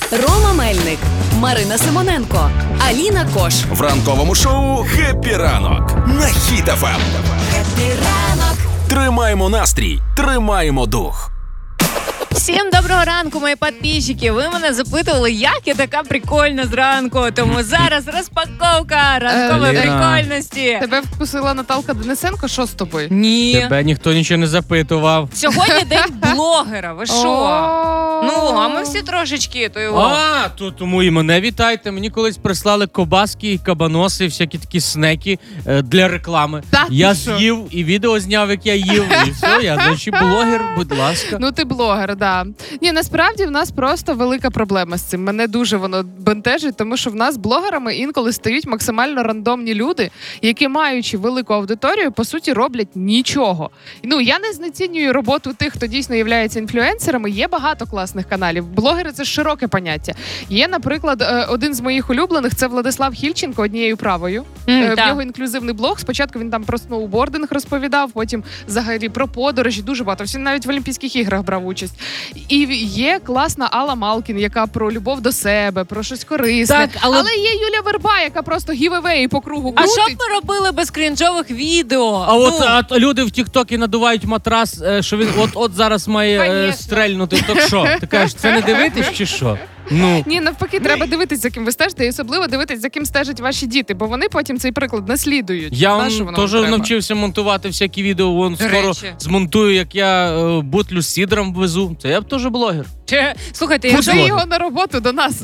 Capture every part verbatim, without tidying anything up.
Рома Мельник, Марина Симоненко, Аліна Кош. В ранковому шоу «Хеппі ранок» на Хіт еф ем. Хеппі ранок. Тримаємо настрій, тримаємо дух. Всім доброго ранку, мої підписчики. Ви мене запитували, як я така прикольна зранку. Тому зараз розпаковка ранкової Аліна. прикольності. Тебе вкусила Наталка Денисенко, що з тобою? Ні. Тебе ніхто нічого не запитував. Сьогодні день блогера, ви що? О. Ну, а ми всі трошечки, то його. А, то тому і мене вітайте. Мені колись прислали кобаски, кабаноси, всякі такі снеки е, для реклами. Та ти Я що? з'їв і відео зняв, як я їв, і все, я значить блогер, будь ласка. Ну ти блогер, да. Ні, насправді в нас просто велика проблема з цим. Мене дуже воно бентежить, тому що в нас блогерами інколи стають максимально рандомні люди, які, маючи велику аудиторію, по суті, роблять нічого. Ну, я не знецінюю роботу тих, хто дійсно є інфлюенсерами. Є багато класних каналів. Блогери — це широке поняття. Є, наприклад, е, один з моїх улюблених — це Владислав Хільченко, однією правою. М, Е, В так. нього інклюзивний блог. Спочатку він там про сноубординг розповідав, потім взагалі про подорожі, дуже багато. Він навіть в Олімпійських іграх брав участь. І є класна Алла Малкін, яка про любов до себе, про щось корисне. Так, але- але є Юля Верба, яка просто гівевеї по кругу А крутить. що б ми робили без крінжових відео? А от Ну, а, т- люди в Тіктокі надувають матрас, е, що він от-от зараз має е, Конечно. стрельнути. Так що? Ти кажеш, це не дивитись чи що? Ну, Ні, навпаки, треба дивитись, за ким ви стежите, і особливо дивитись, за ким стежать ваші діти, бо вони потім цей приклад наслідують. я На що м, воно теж вам треба? навчився монтувати всякі відео, вон До скоро речі. змонтую, як я е, бутлю з сідром везу. Це я б теж блогер. чи- Слухайте, Куди якщо, блогер. його на роботу до нас?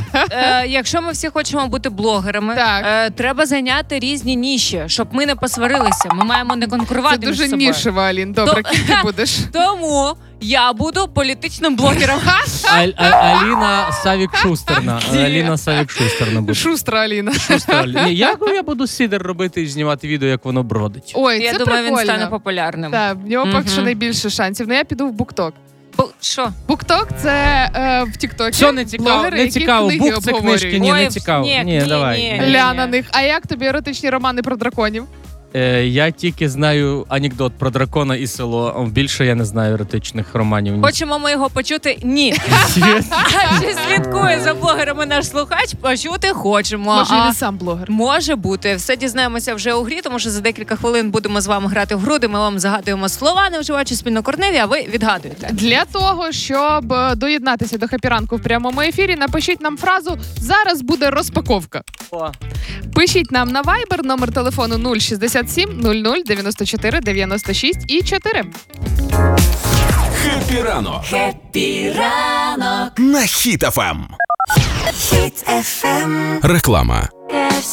е, якщо ми всі хочемо бути блогерами, Так. е, треба зайняти різні ніші, щоб ми не посварилися. Ми маємо не конкурувати Це між дуже собою. нішево, Алін. Добре, То- ким ти будеш? Тому я буду політичним блогером. А, а, Аліна Савік Шустерна. Аліна Савік Шустерна буде. Шустра Аліна. Шустер. Ні, як я буду сідер робити і знімати відео, як воно бродить? Ой, Я це думаю, він прикольно. стане популярним. Так, в нього поки що Мгм. найбільше шансів. Ну я піду в BookTok. Бо- Що? BookTok — це е, в Тіктокі. Все не цікаво, блогери, не які цікаво. книги Бук це обговорюють. книжки, ні, Ой, не цікаво. ні, Ні, ні, давай. ні. Ля на них. А як тобі еротичні романи про драконів? Е, я тільки знаю анекдот про дракона і село. Більше я не знаю еротичних романів. Ні. Хочемо ми його почути? Ні. А чи слідкує за блогерами наш слухач? Почути хочемо. Може, А він сам блогер. може бути. Все дізнаємося вже у грі, тому що за декілька хвилин будемо з вами грати в гру, де ми вам загадуємо слова, не вживаючи спільнокорневі, а ви відгадуєте. Для того, щоб е, доєднатися до Хеппі ранку в прямому ефірі, напишіть нам фразу «Зараз буде розпаковка». О. Пишіть нам на Viber, номер телефону нуль шістдесят сім нуль нуль дев'яносто чотири дев'яносто шість і чотири. Хеппі ранок Хеппі ранок. на Хіт еф ем. Хіт еф ем. Реклама.